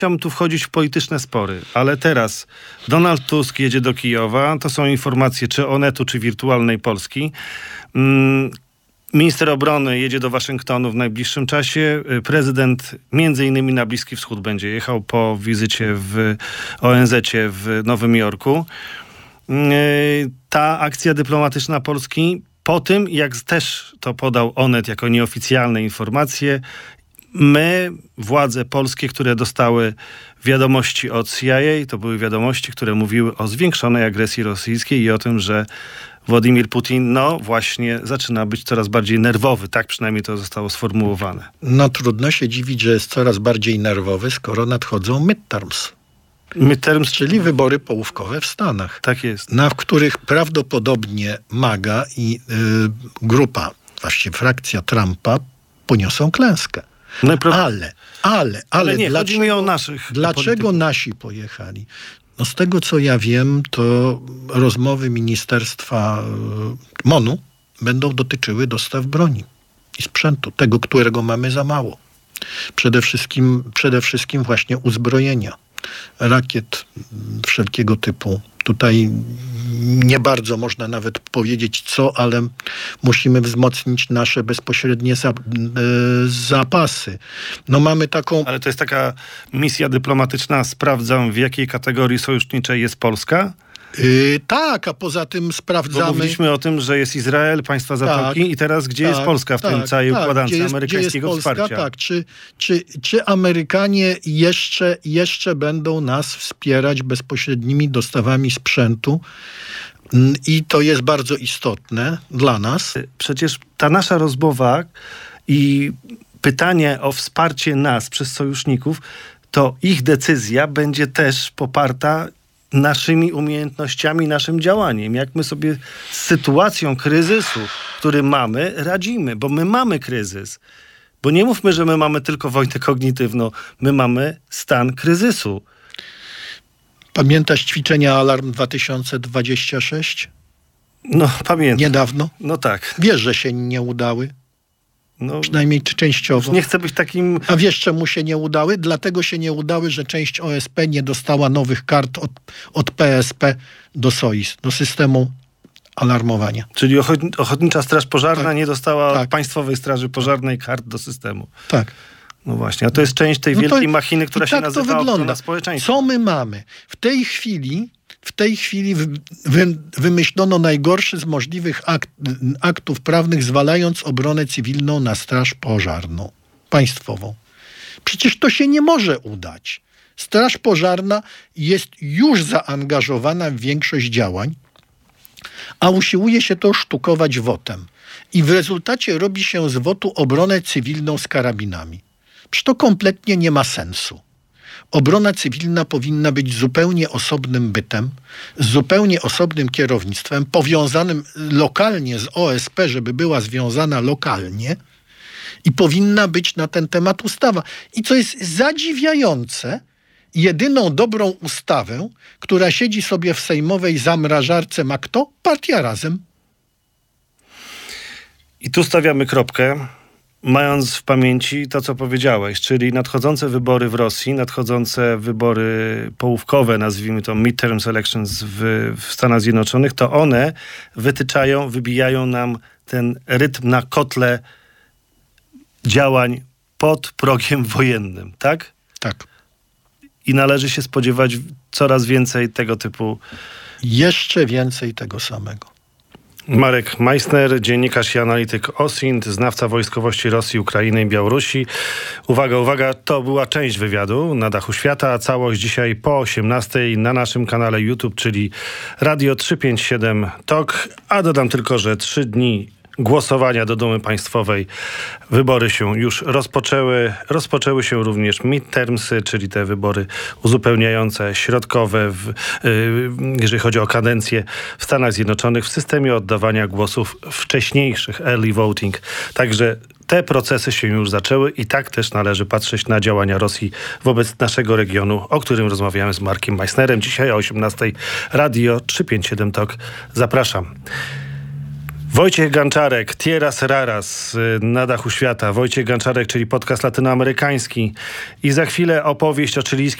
Chciałbym tu wchodzić w polityczne spory, ale teraz Donald Tusk jedzie do Kijowa. To są informacje czy Onetu, czy Wirtualnej Polski. Minister obrony jedzie do Waszyngtonu w najbliższym czasie. Prezydent między innymi na Bliski Wschód będzie jechał po wizycie w ONZ-cie w Nowym Jorku. Ta akcja dyplomatyczna Polski po tym, jak też to podał Onet jako nieoficjalne informacje, my, władze polskie, które dostały wiadomości od CIA, to były wiadomości, które mówiły o zwiększonej agresji rosyjskiej i o tym, że Władimir Putin, właśnie zaczyna być coraz bardziej nerwowy. Tak przynajmniej to zostało sformułowane. Trudno się dziwić, że jest coraz bardziej nerwowy, skoro nadchodzą midterms, czyli wybory połówkowe w Stanach. Tak jest. W których prawdopodobnie MAGA i grupa, właściwie frakcja Trumpa poniosą klęskę. Ale nie, chodzi mi o naszych. Dlaczego polityków. nasi pojechali? Z tego, co ja wiem, to rozmowy Ministerstwa MON-u będą dotyczyły dostaw broni i sprzętu, tego, którego mamy za mało. Przede wszystkim właśnie uzbrojenia, rakiet wszelkiego typu. Tutaj nie bardzo można nawet powiedzieć co, ale musimy wzmocnić nasze bezpośrednie zapasy. Mamy taką... Ale to jest taka misja dyplomatyczna. Sprawdzam, w jakiej kategorii sojuszniczej jest Polska? Tak, a poza tym sprawdzamy... Bo mówiliśmy o tym, że jest Izrael, państwa Zatoki i teraz gdzie jest Polska w tym całej układance amerykańskiego wsparcia? Tak, czy Amerykanie jeszcze będą nas wspierać bezpośrednimi dostawami sprzętu? I to jest bardzo istotne dla nas. Przecież ta nasza rozmowa i pytanie o wsparcie nas przez sojuszników, to ich decyzja będzie też poparta naszymi umiejętnościami, naszym działaniem. Jak my sobie z sytuacją kryzysu, który mamy, radzimy. Bo my mamy kryzys. Bo nie mówmy, że my mamy tylko wojnę kognitywną. My mamy stan kryzysu. Pamiętasz ćwiczenia Alarm 2026? Pamiętam. Niedawno? Tak. Wiesz, że się nie udały? Przynajmniej częściowo. Nie chcę być takim... A wiesz, czemu się nie udały? Dlatego się nie udały, że część OSP nie dostała nowych kart od PSP do SOIS, do systemu alarmowania. Czyli Ochotnicza Straż Pożarna nie dostała od Państwowej Straży Pożarnej kart do systemu. Tak. Właśnie, a to jest część tej wielkiej machiny, która się nazywa ochrona społeczeństwa. Co my mamy? W tej chwili wymyślono najgorszy z możliwych aktów prawnych, zwalając obronę cywilną na straż pożarną państwową. Przecież to się nie może udać. Straż pożarna jest już zaangażowana w większość działań, a usiłuje się to sztukować WOT-em. I w rezultacie robi się z WOT-u obronę cywilną z karabinami. Przecież to kompletnie nie ma sensu. Obrona cywilna powinna być zupełnie osobnym bytem, z zupełnie osobnym kierownictwem, powiązanym lokalnie z OSP, żeby była związana lokalnie i powinna być na ten temat ustawa. I co jest zadziwiające, jedyną dobrą ustawę, która siedzi sobie w sejmowej zamrażarce, ma kto? Partia Razem. I tu stawiamy kropkę, mając w pamięci to, co powiedziałeś, czyli nadchodzące wybory w Rosji, nadchodzące wybory połówkowe, nazwijmy to midterm elections w Stanach Zjednoczonych, to one wybijają nam ten rytm na kotle działań pod progiem wojennym, tak? Tak. I należy się spodziewać coraz więcej tego typu... Jeszcze więcej tego samego. Marek Meissner, dziennikarz i analityk OSINT, znawca wojskowości Rosji, Ukrainy i Białorusi. Uwaga, to była część wywiadu na Dachu Świata, a całość dzisiaj po 18:00 na naszym kanale YouTube, czyli Radio 357 TOK. A dodam tylko, że 3 dni głosowania do Dumy Państwowej. Wybory się już rozpoczęły. Rozpoczęły się również midtermsy, czyli te wybory uzupełniające, środkowe, jeżeli chodzi o kadencję w Stanach Zjednoczonych w systemie oddawania głosów wcześniejszych, early voting. Także te procesy się już zaczęły i tak też należy patrzeć na działania Rosji wobec naszego regionu, o którym rozmawiamy z Markiem Meissnerem. Dzisiaj o 18:00 Radio 357 TOK. Zapraszam. Wojciech Ganczarek, Tierras Raras na dachu świata. Wojciech Ganczarek, czyli podcast latynoamerykański. I za chwilę opowieść o chilijskim